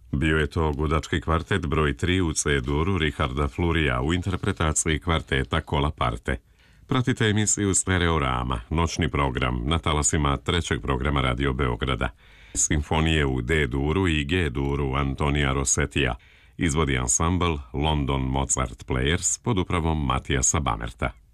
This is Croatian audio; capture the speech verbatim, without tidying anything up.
Bio je to gudački kvartet broj tri u C-duru Richarda Flurija u interpretaciji kvarteta Kola Parte. Pratite emisiju Stereorama, noćni program na talasima trećeg programa Radio Beograda. Simfonije u D-duru i G-duru Antonija Rossetija izvodi ansambl London Mozart Players pod upravom Matijasa Bamerta.